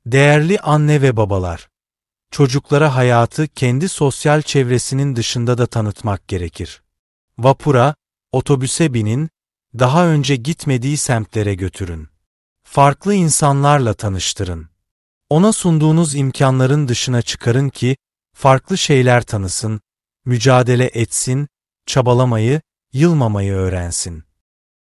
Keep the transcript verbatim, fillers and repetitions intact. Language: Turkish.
Değerli anne ve babalar, çocuklara hayatı kendi sosyal çevresinin dışında da tanıtmak gerekir. Vapura, otobüse binin, daha önce gitmediği semtlere götürün. Farklı insanlarla tanıştırın. Ona sunduğunuz imkanların dışına çıkarın ki, farklı şeyler tanısın, mücadele etsin, çabalamayı, yılmamayı öğrensin.